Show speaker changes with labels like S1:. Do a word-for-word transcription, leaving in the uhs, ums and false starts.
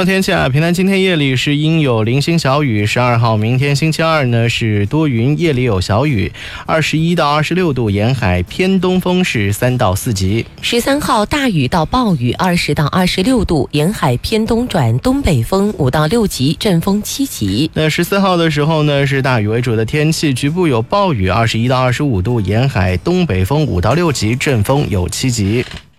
S1: 上天气啊，平潭今天夜里是阴有零星小雨，十二号明天星期二呢是多云，夜里有小雨，二十一到二十六度，沿海偏东风是三到四级。
S2: 十三号大雨到暴雨，二十到二十六度，沿海偏东转东北风五到六级，阵风七级。
S1: 那十四号的时候呢是大雨为主的天气，局部有暴雨，二十一到二十五度，沿海东北风五到六级，阵风有七级。